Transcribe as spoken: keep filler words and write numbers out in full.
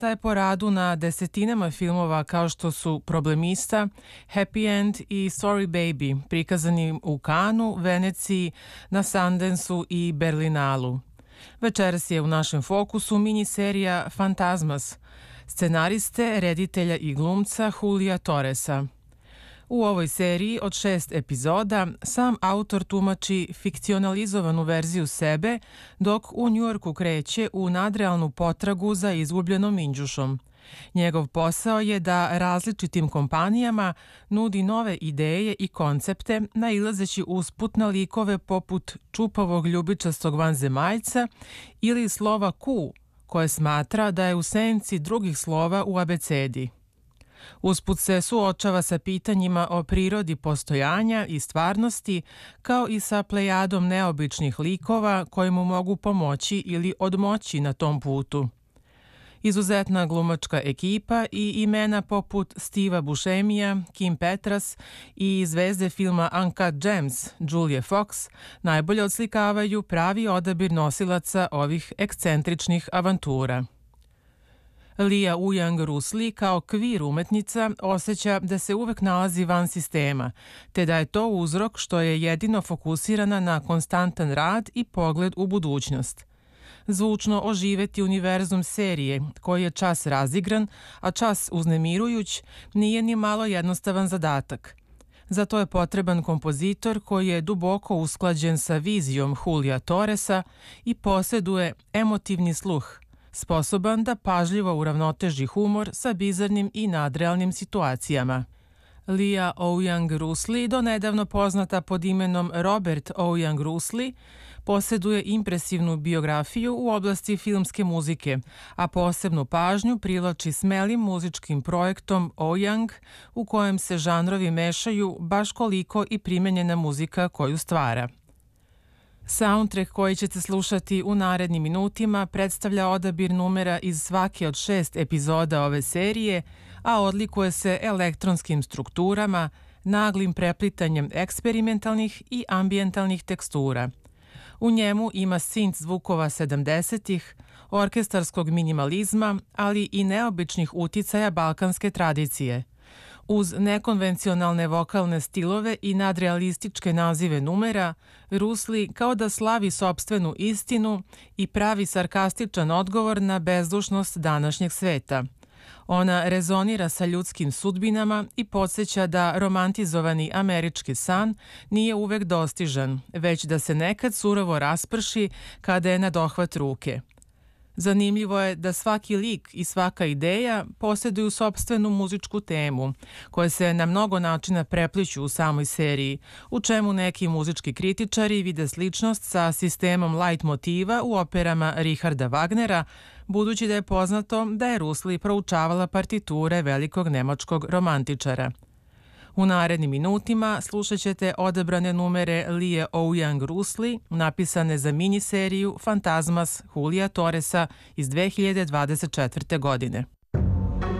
da je po radu na desetinama filmova kao što su Problemista, Happy End i Sorry Baby, prikazani u Kanu, Veneciji, na Sundanceu i Berlinalu. Večeras je u našem fokusu miniserija Fantasmas, scenariste, reditelja i glumca Julija Torresa. U ovoj seriji od šest epizoda sam autor tumači fikcionalizovanu verziju sebe dok u Njujorku kreće u nadrealnu potragu za izgubljenom Minđušom. Njegov posao je da različitim kompanijama nudi nove ideje i koncepte, nailazeći usput na likove poput čupavog ljubičastog vanzemaljca ili slova Q, koje smatra da je u senci drugih slova u abecedi. Usput se suočava sa pitanjima o prirodi postojanja i stvarnosti, kao i sa plejadom neobičnih likova koji mu mogu pomoći ili odmoći na tom putu. Izuzetna glumačka ekipa i imena poput Steva Buscemija, Kim Petras i zvezde filma Uncut Gems, Julie Fox, najbolje odslikavaju pravi odabir nosilaca ovih ekscentričnih avantura. Lia Ujang-Rusli kao queer umetnica osjeća da se uvek nalazi van sistema, te da je to uzrok što je jedino fokusirana na konstantan rad i pogled u budućnost. Zvučno oživeti univerzum serije, koji je čas razigran, a čas uznemirujuć, nije ni malo jednostavan zadatak. Zato je potreban kompozitor koji je duboko usklađen sa vizijom Julija Torresa i posjeduje emotivni sluh, sposoban da pažljivo uravnoteži humor sa bizarnim i nadrealnim situacijama. Lia Ujang-Rusli, donedavno poznata pod imenom Robert Ujang-Rusli, posjeduje impresivnu biografiju u oblasti filmske muzike, a posebnu pažnju privlači smelim muzičkim projektom Ojang, u kojem se žanrovi mešaju baš koliko i primenjena muzika koju stvara. Soundtrack koji ćete slušati u narednim minutima predstavlja odabir numera iz svake od šest epizoda ove serije, a odlikuje se elektronskim strukturama, naglim preplitanjem eksperimentalnih i ambijentalnih tekstura. U njemu ima synth zvukova sedamdesetih, orkestarskog minimalizma, ali i neobičnih uticaja balkanske tradicije. Uz nekonvencionalne vokalne stilove i nadrealističke nazive numera, Rusli kao da slavi sopstvenu istinu i pravi sarkastičan odgovor na bezdušnost današnjeg sveta. Ona rezonira sa ljudskim sudbinama i podsjeća da romantizovani američki san nije uvek dostižan, već da se nekad surovo rasprši kada je na dohvat ruke. Zanimljivo je da svaki lik i svaka ideja posjeduju sopstvenu muzičku temu, koje se na mnogo načina prepliću u samoj seriji, u čemu neki muzički kritičari vide sličnost sa sistemom light motiva u operama Richarda Wagnera, budući da je poznato da je Rusli proučavala partiture velikog nemačkog romantičara. U narednim minutima slušat ćete odabrane numere Lie Ujang-Rusli, napisane za miniseriju Fantasmas Julija Torresa iz dve hiljade dvadeset četvrte. godine.